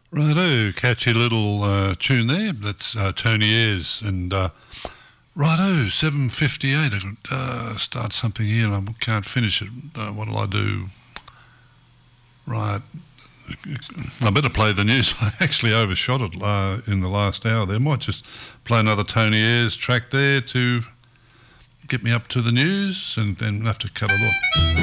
Righto, catchy little tune there. That's Tony Ayres and righto, 7:58. I could start something here and I can't finish it. What'll I do? Right, I better play the news. I actually overshot it in the last hour there. Might just play another Tony Ayres track there to get me up to the news and then have to cut it off.